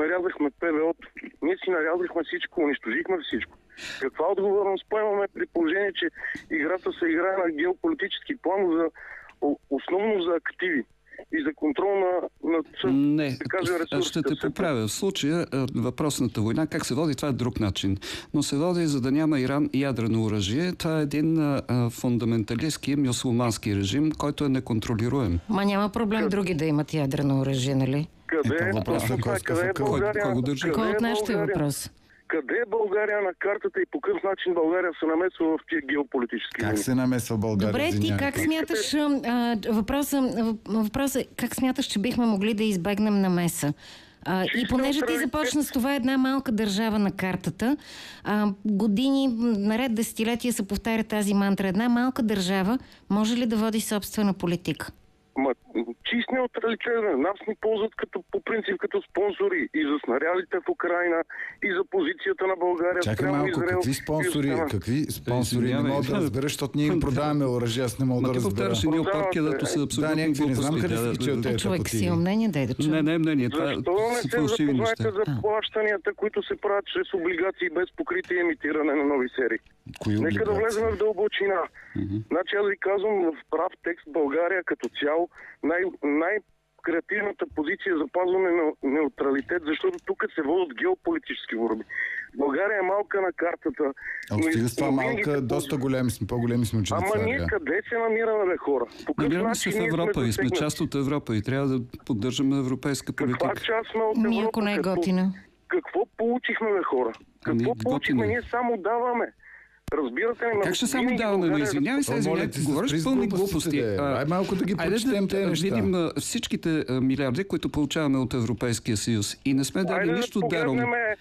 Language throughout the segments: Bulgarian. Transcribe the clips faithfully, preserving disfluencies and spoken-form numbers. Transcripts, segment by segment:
нарязахме ПВО-то. Ние си нарязахме всичко, унищожихме всичко. Каква отговорност поемаме при положение, че играта се играе на геополитически план за, основно за активи и за контрол на, на Не, да кажем, аз ще те поправя. В случая въпросната война, как се води, това е друг начин. Но се води, за да няма Иран ядрено оръжие. Това е един а, фундаменталистски мюсюлмански режим, който е неконтролируем. Ма няма проблем други да имат ядрено оръжие, нали? Къде е, въпросът, е, къде е България? Кой го държи? Кой от нашите въпрос? Къде е България на картата и по какъв начин България се намесва в тия геополитически Как се намесва България? Добре, ти как смяташ, а, въпроса, въпроса е как смяташ, че бихме могли да избегнем намеса? А, и понеже ти започна с това една малка държава на картата, а, години, наред десетилетия се повтаря тази мантра. Една малка държава може ли да води собствена политика? Ма, чист неутралитет, нас ни ползват като, по принцип като спонсори и за снарядите в Украина, и за позицията на България. Чакай малко, Израел, какви спонсори, какви спонсори не мога да разбера, защото ние им продаваме оръжие, аз не мога да разбера. Ма ти повтаряш едни опорки, дето са абсолютно да, някакви, не знам къде си чел тези човек тъпоти. си има мнение, дай да чуем. Не, не, мнение, това Защо не са се фалшиви неща. запознаете за плащанията, които се правят чрез облигации без покритие и емитиране на нови серии? Кои Нека облигации? да влезем в дълбочина. Mm-hmm. Значи аз ви казвам в прав текст, България като цяло най, най-креативната позиция за пазване на неутралитет, защото тук се водят геополитически борби. България е малка на картата. А стига с това малка, доста големи сме, по-големи сме от Швейцария. Ама ние къде се намираме, бе, хора? Намираме се в Европа и сме част от Европа и трябва да поддържаме европейска политика. Каква част сме от Европа? Ми, ако не е готина. Какво получихме, бе, хора? Какво Ами, получихме? готино. Ние само даваме. Разбирате ли? Как ще само даваме? Ме извинявай се, извинявай. Говориш пълни глупости. Ай малко да ги прочетем тези неща. Видим а, всичките а, милиарди, които получаваме от Европейския съюз. И не сме дали нищо даром.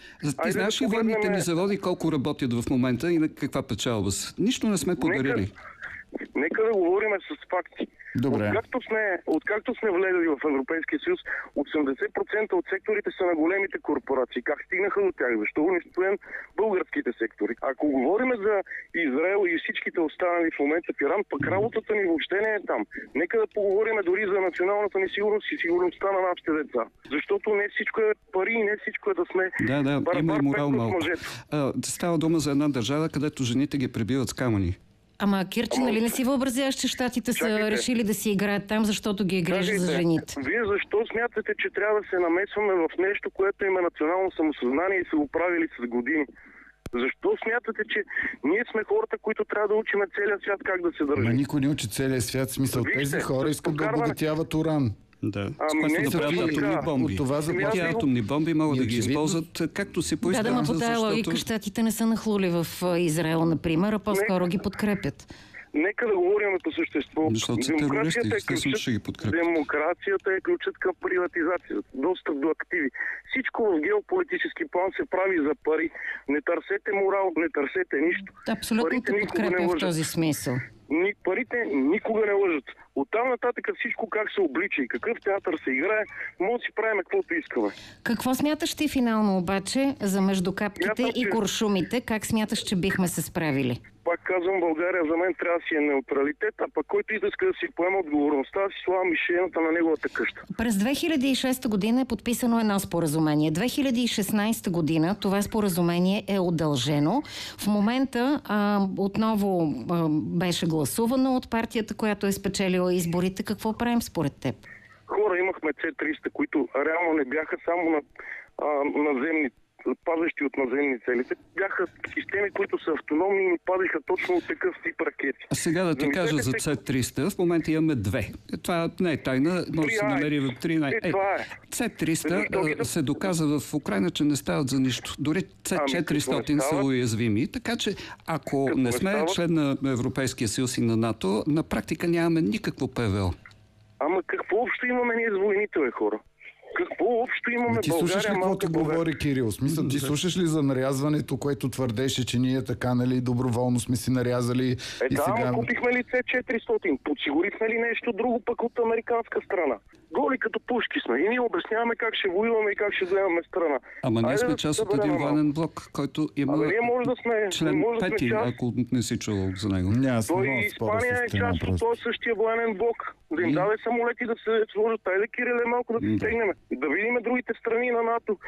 Ти знаеш ли военните ни заводи колко работят в момента и на каква печалба са? Нищо не сме подарили. Нека, нека да говорим с факти. Добре. Откакто сме, откакто сме влезли в Европейския съюз, осемдесет процента от секторите са на големите корпорации. Как стигнаха до тях? Защо унищожим българските сектори? Ако говорим за Израел и всичките останали в момента в Иран, пък работата ни въобще не е там. Нека да поговорим дори за националната ни сигурност и сигурността на нашите деца. Защото не всичко е пари и не всичко е да сме Да, да, има и морал малко. А, става дума за една държава, където жените ги пребиват с камъни. Ама, Кирче, нали не си въобразяваш, че щатите са Чакайте. решили да си играят там, защото ги е грижа за жените? Вие защо смятате, че трябва да се намесваме в нещо, което има национално самосъзнание и са го правили с години? Защо смятате, че ние сме хората, които трябва да учим целия свят как да се държи? Ма никой не учи целия свят. Смисъл, Вижте, тези хора искат да покарване. обогатяват уран. Да, Ами с не, което да правят това- атомни бомби. от това заплащат. Тези атомни бомби могат да ги Очевидно. използват както си Да, поискат. да, ма по тая защото- логика щатите не са нахлули в а, Израел, например, а по-скоро ги подкрепят. Нека да говорим по същество. Защото са терористи, естествено ще ги подкрепят. Демокрацията е ключът към приватизацията. Достъп до активи. Всичко в геополитически план се прави за пари. Не търсете морал, не търсете нищо. Абсолютно Парите те никога не подкрепям в лъжат. този смисъл. Ни, парите никога не лъжат. Оттам нататък всичко как се облича и какъв театър се играе, може да си правим каквото искаме. Какво смяташ ти финално обаче за междукапките Смятам, и че- куршумите? Как смяташ, че бихме се справили? Пак казвам, България за мен трябва да си е неутралитет, а пък който и да иска да си поема отговорността, си слава мишената на неговата къща. През две хиляди и шеста година е подписано едно споразумение. две хиляди и шестнадесета година това споразумение е удължено. В момента а, отново а, беше гласувано от партията, която е спечелила изборите. Какво правим според теб? Хора имахме С триста, които реално не бяха само на а, наземни, пазещи от наземни целите. Бяха системи, които са автономни и пазиха точно от такъв тип ракети. А сега да ти Замислете кажа за се- С триста, в момента имаме две. Това не е тайна, може да се намери в три най... Е, това е. С триста Защо ги да- се доказа в Украина, че не стават за нищо. Дори С четиристотин Ами, са какво не уязвими, така че ако Какво не не сме стават? член на Европейския съюз и на НАТО, на практика нямаме никакво ПВО. Ама какво общо имаме ние с войните, бе, хора? Какво общо имаме? Ма ти слушаш ли България какво малка ти България? говори Кирил? Смисъл, ти слушаш ли за нарязването, което твърдеше, че ние така, нали, доброволно сме си нарязали Е, и да, сега... ама купихме ли С четиристотин? Подсигурихме ли нещо друго пък от американска страна? Голи като пушки сме и ние обясняваме как ще воюваме и как ще вземаме страна. Ама ние Айде сме да част се от съберем един малко. военен блок, който има Абе, ние може да сме- член може да сме пети, част. ако не си чувал за него. Няма, аз не Той мога и да споря Испания с е теб част от просто. този същия военен блок. Да им И? даде самолети да се сложат. Айде, Кириле, малко да се Да. стегнем. Да видим другите страни на НАТО.